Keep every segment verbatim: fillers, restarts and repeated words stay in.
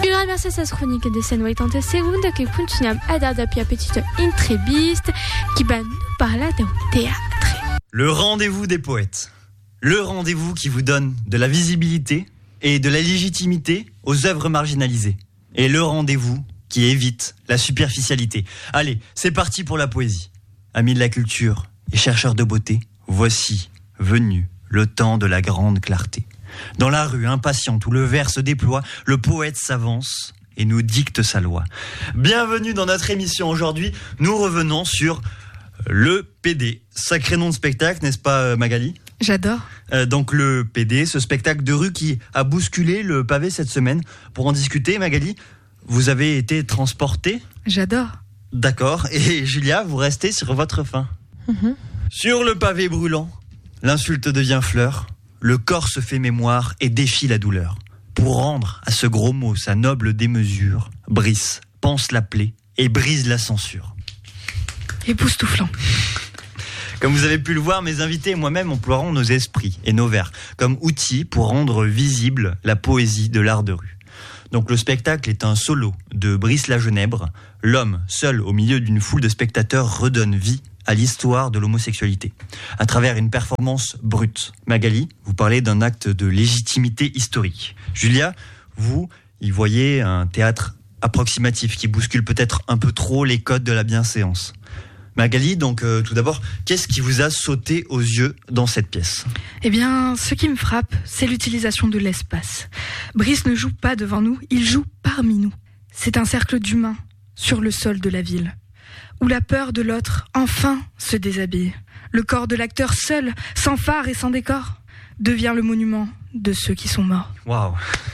grazie a chronique de centottanta secondi che continuiamo ad adaptare petite interviste qui va nous parler de théâtre. Le rendez-vous des poètes. Le rendez-vous qui vous donne de la visibilité et de la légitimité aux œuvres marginalisées. Et le rendez-vous qui évite la superficialité. Allez, c'est parti pour la poésie. Amis de la culture et chercheurs de beauté, voici venu le temps de la grande clarté. Dans la rue impatiente où le vers se déploie, le poète s'avance et nous dicte sa loi. Bienvenue dans notre émission aujourd'hui. Nous revenons sur le P D. Sacré nom de spectacle, n'est-ce pas Magali ? J'adore. Euh, donc le P D, ce spectacle de rue qui a bousculé le pavé cette semaine. Pour en discuter, Magali, vous avez été transportée ? J'adore. D'accord. Et Julia, vous restez sur votre faim. Mmh. Sur le pavé brûlant, l'insulte devient fleur. Le corps se fait mémoire et défie la douleur. Pour rendre à ce gros mot sa noble démesure, Brice pense l'appeler et brise la censure. Époustouflant. Comme vous avez pu le voir, mes invités et moi-même emploierons nos esprits et nos vers comme outils pour rendre visible la poésie de l'art de rue. Donc le spectacle est un solo de Brice Lagenèbre. L'homme, seul au milieu d'une foule de spectateurs, redonne vie à l'histoire de l'homosexualité, à travers une performance brute. Magali, vous parlez d'un acte de légitimité historique. Julia, vous y voyez un théâtre approximatif qui bouscule peut-être un peu trop les codes de la bienséance. Magali, donc euh, tout d'abord, qu'est-ce qui vous a sauté aux yeux dans cette pièce ? Eh bien, ce qui me frappe, c'est l'utilisation de l'espace. Brice ne joue pas devant nous, il joue parmi nous. C'est un cercle d'humains sur le sol de la ville, où la peur de l'autre, enfin, se déshabille. Le corps de l'acteur seul, sans phare et sans décor, devient le monument de ceux qui sont morts. Waouh !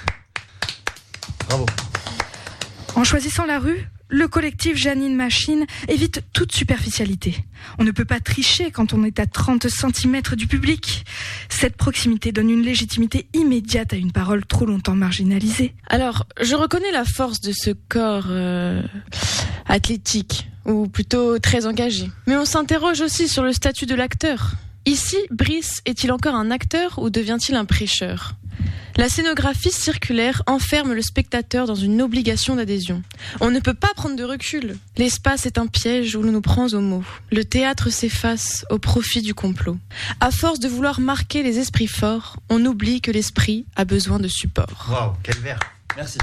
Bravo. En choisissant la rue, le collectif Janine Machine évite toute superficialité. On ne peut pas tricher quand on est à trente centimètres du public. Cette proximité donne une légitimité immédiate à une parole trop longtemps marginalisée. Alors, je reconnais la force de ce corps euh, athlétique, ou plutôt très engagé. Mais on s'interroge aussi sur le statut de l'acteur. Ici, Brice est-il encore un acteur ou devient-il un prêcheur ? La scénographie circulaire enferme le spectateur dans une obligation d'adhésion. On ne peut pas prendre de recul. L'espace est un piège où l'on nous prend au mot. Le théâtre s'efface au profit du complot. À force de vouloir marquer les esprits forts, on oublie que l'esprit a besoin de support. Waouh, quel vers. Merci.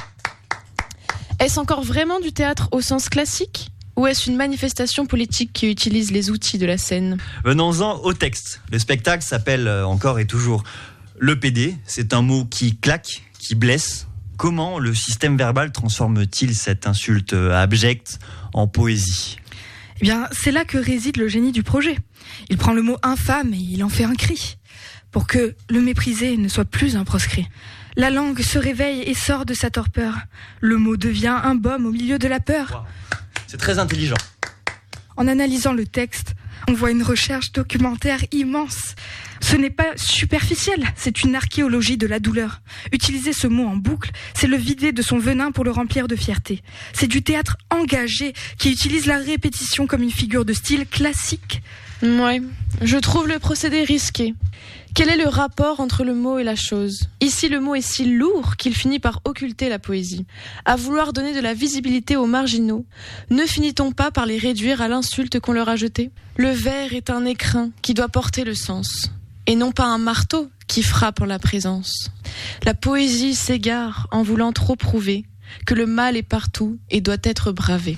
Est-ce encore vraiment du théâtre au sens classique ? Ou est-ce une manifestation politique qui utilise les outils de la scène ? Venons-en au texte. Le spectacle s'appelle encore et toujours le P D. C'est un mot qui claque, qui blesse. Comment le système verbal transforme-t-il cette insulte abjecte en poésie ? Eh bien, c'est là que réside le génie du projet. Il prend le mot infâme et il en fait un cri, pour que le méprisé ne soit plus un proscrit. La langue se réveille et sort de sa torpeur. Le mot devient un baume au milieu de la peur. Wow. C'est très intelligent. En analysant le texte, on voit une recherche documentaire immense. Ce n'est pas superficiel, c'est une archéologie de la douleur. Utiliser ce mot en boucle, c'est le vider de son venin pour le remplir de fierté. C'est du théâtre engagé qui utilise la répétition comme une figure de style classique. Ouais, je trouve le procédé risqué. Quel est le rapport entre le mot et la chose ? Ici, le mot est si lourd qu'il finit par occulter la poésie. À vouloir donner de la visibilité aux marginaux, ne finit-on pas par les réduire à l'insulte qu'on leur a jetée ? Le vers est un écrin qui doit porter le sens, et non pas un marteau qui frappe en la présence. La poésie s'égare en voulant trop prouver que le mal est partout et doit être bravé.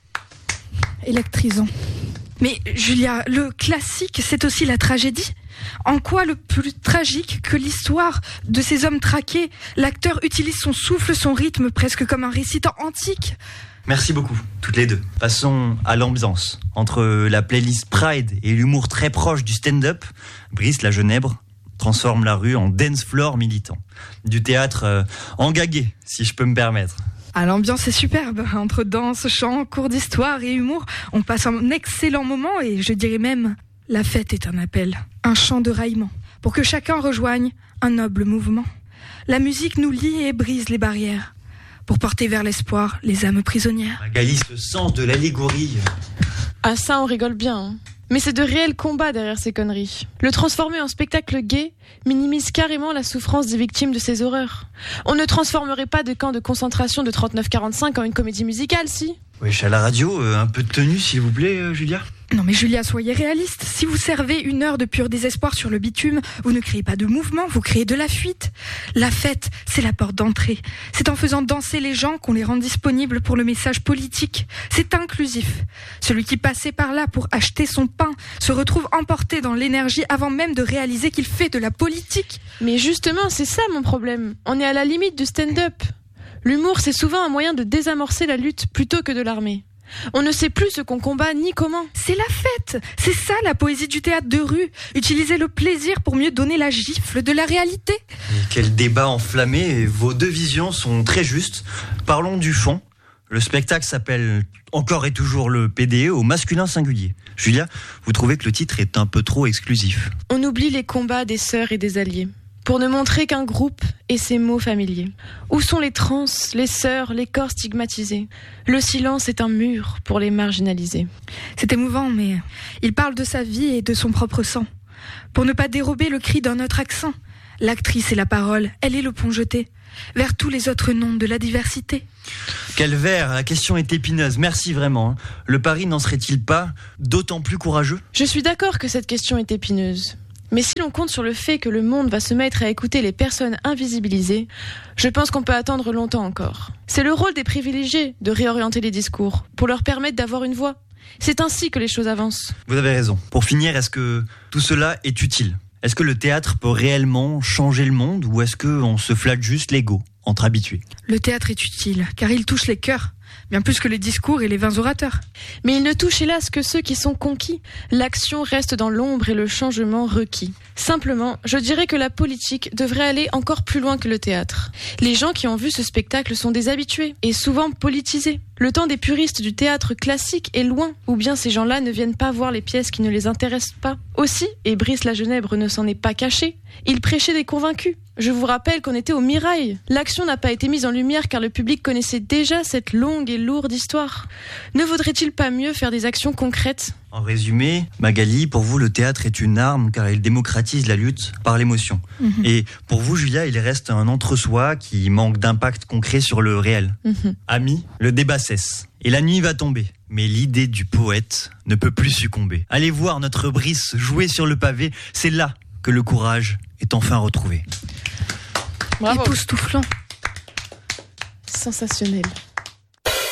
Électrisant. Mais Julia, le classique, c'est aussi la tragédie. En quoi le plus tragique que l'histoire de ces hommes traqués, l'acteur utilise son souffle, son rythme, presque comme un récitant antique. Merci beaucoup, toutes les deux. Passons à l'ambiance. Entre la playlist Pride et l'humour très proche du stand-up, Brice Lagenèbre transforme la rue en dance floor militant. Du théâtre euh, engagué, si je peux me permettre. Ah, l'ambiance est superbe. Entre danse, chant, cours d'histoire et humour, on passe un excellent moment et je dirais même, la fête est un appel, un chant de raillement, pour que chacun rejoigne un noble mouvement. La musique nous lie et brise les barrières, pour porter vers l'espoir les âmes prisonnières. Magali, ce sens de l'allégorie. Ah ça, on rigole bien. Hein. Mais c'est de réels combats derrière ces conneries. Le transformer en spectacle gay minimise carrément la souffrance des victimes de ces horreurs. On ne transformerait pas de camp de concentration de trente-neuf quarante-cinq en une comédie musicale, si ? Wesh, à la radio, euh, un peu de tenue s'il vous plaît, euh, Julia. Non mais Julia, soyez réaliste. Si vous servez une heure de pur désespoir sur le bitume, vous ne créez pas de mouvement, vous créez de la fuite. La fête, c'est la porte d'entrée. C'est en faisant danser les gens qu'on les rend disponibles pour le message politique. C'est inclusif. Celui qui passait par là pour acheter son pain se retrouve emporté dans l'énergie avant même de réaliser qu'il fait de la politique. Mais justement, c'est ça mon problème. On est à la limite du stand-up. L'humour, c'est souvent un moyen de désamorcer la lutte plutôt que de l'armer. On ne sait plus ce qu'on combat ni comment. C'est la fête. C'est ça la poésie du théâtre de rue. Utiliser le plaisir pour mieux donner la gifle de la réalité. Et quel débat enflammé. Vos deux visions sont très justes. Parlons du fond. Le spectacle s'appelle encore et toujours le P D E au masculin singulier. Julia, vous trouvez que le titre est un peu trop exclusif? On oublie les combats des sœurs et des alliés pour ne montrer qu'un groupe et ses mots familiers. Où sont les trans, les sœurs, les corps stigmatisés? Le silence est un mur pour les marginaliser. C'est émouvant, mais il parle de sa vie et de son propre sang. Pour ne pas dérober le cri d'un autre accent, l'actrice est la parole, elle est le pont jeté vers tous les autres noms de la diversité. Quel vers, la question est épineuse, merci vraiment. Le pari n'en serait-il pas d'autant plus courageux? Je suis d'accord que cette question est épineuse. Mais si l'on compte sur le fait que le monde va se mettre à écouter les personnes invisibilisées, je pense qu'on peut attendre longtemps encore. C'est le rôle des privilégiés de réorienter les discours, pour leur permettre d'avoir une voix. C'est ainsi que les choses avancent. Vous avez raison. Pour finir, est-ce que tout cela est utile? Est-ce que le théâtre peut réellement changer le monde, ou est-ce qu'on se flatte juste l'ego entre habitués? Le théâtre est utile, car il touche les cœurs. Bien plus que les discours et les vains orateurs. Mais il ne touche hélas que ceux qui sont conquis. L'action reste dans l'ombre et le changement requis. Simplement, je dirais que la politique devrait aller encore plus loin que le théâtre. Les gens qui ont vu ce spectacle sont des habitués, et souvent politisés. Le temps des puristes du théâtre classique est loin, ou bien ces gens-là ne viennent pas voir les pièces qui ne les intéressent pas. Aussi, et Brice Lagenèbre ne s'en est pas caché, il prêchait des convaincus. Je vous rappelle qu'on était au Mirail. L'action n'a pas été mise en lumière car le public connaissait déjà cette longue et lourde histoire. Ne vaudrait-il pas mieux faire des actions concrètes ? En résumé, Magali, pour vous, le théâtre est une arme car il démocratise la lutte par l'émotion. Mmh. Et pour vous, Julia, il reste un entre-soi qui manque d'impact concret sur le réel. Mmh. Amis, le débat cesse. Et la nuit va tomber. Mais l'idée du poète ne peut plus succomber. Allez voir notre Brice jouer sur le pavé. C'est là que le courage est enfin retrouvé. Bravo. Époustouflant. Sensationnel.